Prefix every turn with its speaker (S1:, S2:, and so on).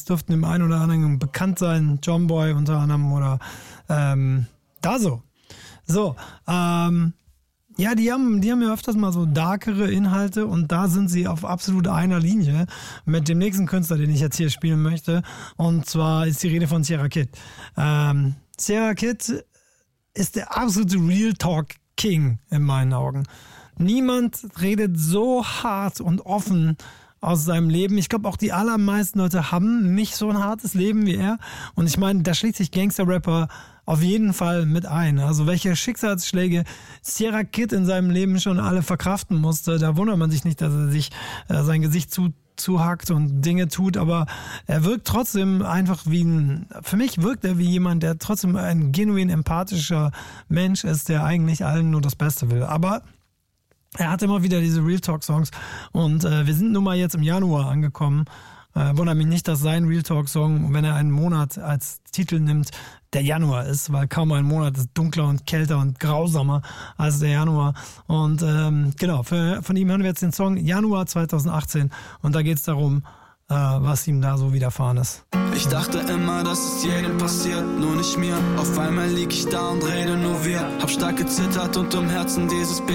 S1: Songs dürften dem einen oder anderen bekannt sein. John Boy unter anderem oder Dazo. So, ja, die haben ja öfters mal so darkere Inhalte und da sind sie auf absolut einer Linie mit dem nächsten Künstler, den ich jetzt hier spielen möchte. Und zwar ist die Rede von Sierra Kid. Sierra Kid ist der absolute Real Talk King in meinen Augen. Niemand redet so hart und offen aus seinem Leben. Ich glaube, auch die allermeisten Leute haben nicht so ein hartes Leben wie er. Und ich meine, da schlägt sich Gangster-Rapper auf jeden Fall mit ein. Also welche Schicksalsschläge Sierra Kid in seinem Leben schon alle verkraften musste, da wundert man sich nicht, dass er sich sein Gesicht zuhackt und Dinge tut, aber er wirkt trotzdem einfach für mich wirkt er wie jemand, der trotzdem ein genuin empathischer Mensch ist, der eigentlich allen nur das Beste will. Aber er hat immer wieder diese Real Talk Songs und wir sind nun mal jetzt im Januar angekommen. Wundert mich nicht, dass sein Real Talk Song, wenn er einen Monat als Titel nimmt, der Januar ist, weil kaum ein Monat ist dunkler und kälter und grausamer als der Januar. Und genau, von ihm hören wir jetzt den Song Januar 2018 und da geht es darum, was ihm da so widerfahren ist.
S2: Ich dachte immer, dass es jedem passiert, nur nicht mir. Auf einmal lieg ich da und rede nur wir. Hab stark gezittert und im Herzen dieses Bild